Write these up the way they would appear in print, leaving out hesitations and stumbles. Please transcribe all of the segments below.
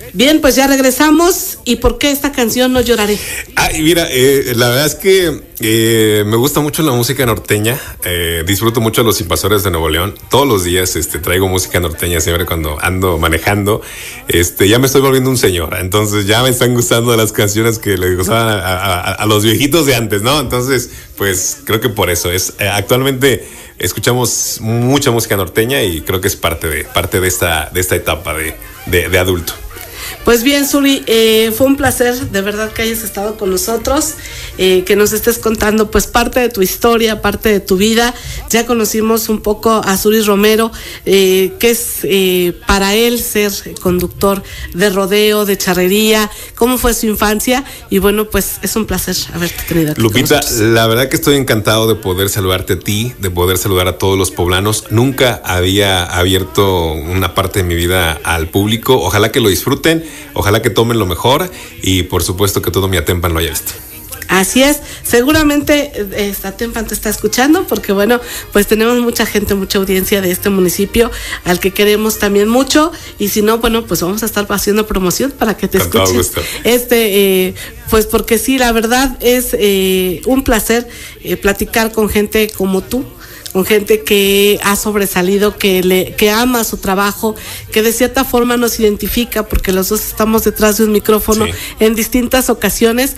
Bien, pues ya regresamos. ¿Y por qué esta canción No Lloraré? Ay, mira, la verdad es que me gusta mucho la música norteña. Disfruto mucho los Invasores de Nuevo León. Todos los días traigo música norteña siempre cuando ando manejando. Ya me estoy volviendo un señor. Entonces ya me están gustando las canciones que le gustaban a los viejitos de antes, ¿no? Entonces, pues creo que por eso es. Actualmente escuchamos mucha música norteña y creo que es parte de esta etapa de adulto. Pues bien, Suri, fue un placer de verdad que hayas estado con nosotros, que nos estés contando pues parte de tu historia, parte de tu vida. Ya conocimos un poco a Suri Romero, que es para él ser conductor de rodeo, de charrería, cómo fue su infancia, y bueno, pues es un placer haberte tenido aquí. Lupita, la verdad que estoy encantado de poder saludarte a ti, de poder saludar a todos los poblanos. Nunca había abierto una parte de mi vida al público. Ojalá que lo disfruten, ojalá que tomen lo mejor y por supuesto que todo mi Atempan lo haya visto. Así es, seguramente Atempan te está escuchando porque bueno, pues tenemos mucha gente, mucha audiencia de este municipio al que queremos también mucho, y si no, bueno, pues vamos a estar haciendo promoción para que te escuches. Pues porque sí, la verdad es un placer platicar con gente como tú, con gente que ha sobresalido, que ama su trabajo, que de cierta forma nos identifica, porque los dos estamos detrás de un micrófono en distintas ocasiones.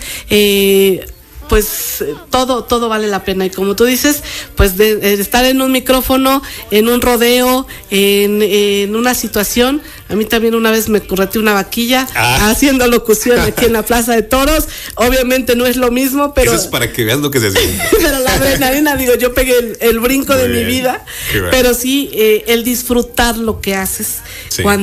Pues todo vale la pena, y como tú dices, pues de estar en un micrófono, en un rodeo, en una situación. A mí también una vez me correteé una vaquilla haciendo locución aquí en la Plaza de Toros. Obviamente no es lo mismo, pero eso es para que veas lo que se siente. Pero la adrenalina, digo, yo pegué el brinco de mi vida, pero sí el disfrutar lo que haces cuando